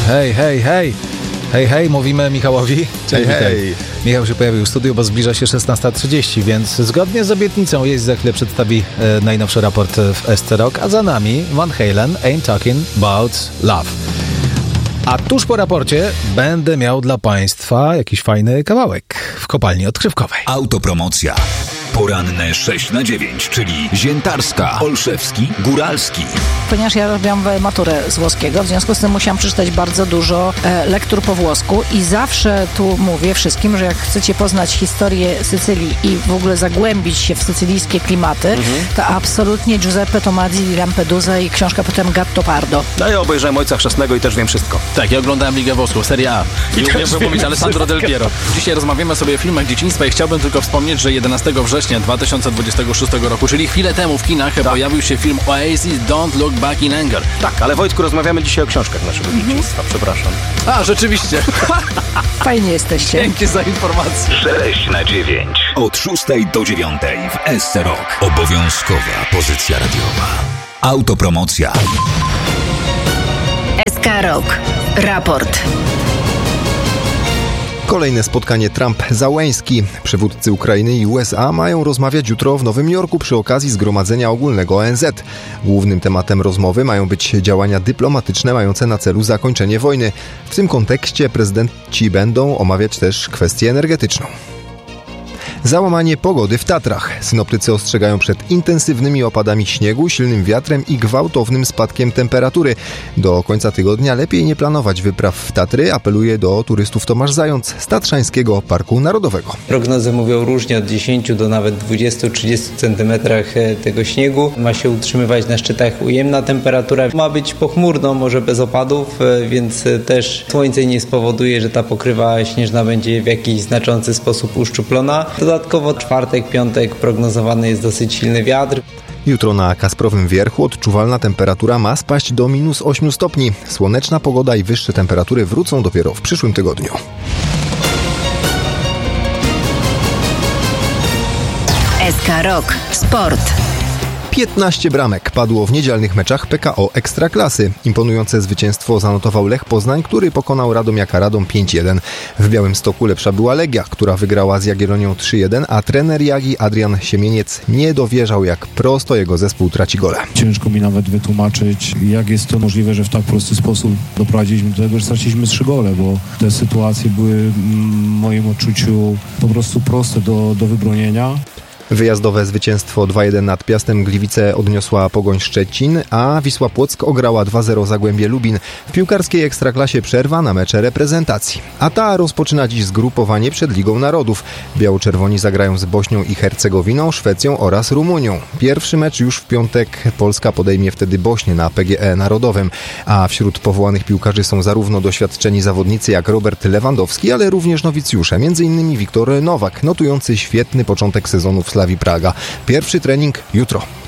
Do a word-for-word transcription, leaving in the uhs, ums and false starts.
Hej, hej, hej. Hej, hej, mówimy Michałowi. Hej, hej. Michał się pojawił w studiu, bo zbliża się szesnasta trzydzieści, więc zgodnie z obietnicą Jeźdź za chwilę przedstawi e, najnowszy raport w S C Rock, a za nami Van Halen, Ain't Talking About Love. A tuż po raporcie będę miał dla Państwa jakiś fajny kawałek w kopalni odkrywkowej. Autopromocja. Poranne sześć na dziewięć, czyli Ziętarska, Olszewski, Góralski. Ponieważ ja robiłam maturę z włoskiego, w związku z tym musiałam przeczytać bardzo dużo e, lektur po włosku i zawsze tu mówię wszystkim, że jak chcecie poznać historię Sycylii i w ogóle zagłębić się w sycylijskie klimaty, mhm. to absolutnie Giuseppe Tomazzi di Lampedusa i książka potem Gattopardo. No ja obejrzałem Ojca Chrzestnego i też wiem wszystko. Tak, ja oglądałem Ligę Włoską, Serie A. I, I umiem wypowiedzieć Alessandro Del Piero. Dzisiaj rozmawiamy sobie o filmach dzieciństwa i chciałbym tylko wspomnieć, że jedenastego września dwa tysiące dwudziestego szóstego roku, czyli chwilę temu w kinach tak. pojawił się film Oasis Don't Look Back in Anger. Tak, ale Wojtku, rozmawiamy dzisiaj o książkach naszego mm-hmm. dzieciństwa, przepraszam. A, rzeczywiście. Fajnie jesteście. Dzięki za informację. sześć na dziewięć. Od szóstej do dziewiątej w S C Rock. Obowiązkowa pozycja radiowa. Autopromocja. S K Rock. Raport. Kolejne spotkanie Trump-Załęski. Przywódcy Ukrainy i U S A mają rozmawiać jutro w Nowym Jorku przy okazji Zgromadzenia Ogólnego O N Z. Głównym tematem rozmowy mają być działania dyplomatyczne mające na celu zakończenie wojny. W tym kontekście prezydenci będą omawiać też kwestię energetyczną. Załamanie pogody w Tatrach. Synoptycy ostrzegają przed intensywnymi opadami śniegu, silnym wiatrem i gwałtownym spadkiem temperatury. Do końca tygodnia lepiej nie planować wypraw w Tatry, apeluje do turystów Tomasz Zając z Tatrzańskiego Parku Narodowego. Prognozy mówią różnie, od dziesięciu do nawet dwudziestu trzydziestu centymetrach tego śniegu. Ma się utrzymywać na szczytach ujemna temperatura. Ma być pochmurno, może bez opadów, więc też słońce nie spowoduje, że ta pokrywa śnieżna będzie w jakiś znaczący sposób uszczuplona. Dodatkowo czwartek, piątek prognozowany jest dosyć silny wiatr. Jutro na Kasprowym Wierchu odczuwalna temperatura ma spaść do minus ośmiu stopni. Słoneczna pogoda i wyższe temperatury wrócą dopiero w przyszłym tygodniu. S K Rock. Sport. piętnaście bramek padło w niedzielnych meczach P K O Ekstraklasy. Imponujące zwycięstwo zanotował Lech Poznań, który pokonał Radomiaka Radom pięć jeden. W Białymstoku lepsza była Legia, która wygrała z Jagiellonią trzy jeden, a trener Jagi Adrian Siemieniec nie dowierzał, jak prosto jego zespół traci gole. Ciężko mi nawet wytłumaczyć, jak jest to możliwe, że w tak prosty sposób doprowadziliśmy do tego, że straciliśmy trzy gole, bo te sytuacje były w moim odczuciu po prostu proste do, do wybronienia. Wyjazdowe zwycięstwo dwa jeden nad Piastem Gliwice odniosła Pogoń Szczecin, a Wisła Płock ograła dwa zero Zagłębie Lubin. W piłkarskiej Ekstraklasie przerwa na mecze reprezentacji. A ta rozpoczyna dziś zgrupowanie przed Ligą Narodów. Biało-czerwoni zagrają z Bośnią i Hercegowiną, Szwecją oraz Rumunią. Pierwszy mecz już w piątek. Polska podejmie wtedy Bośnię na P G E Narodowym. A wśród powołanych piłkarzy są zarówno doświadczeni zawodnicy jak Robert Lewandowski, ale również nowicjusze, między innymi Wiktor Nowak, notujący świetny początek sezonu w Slavii Praga. Pierwszy trening jutro.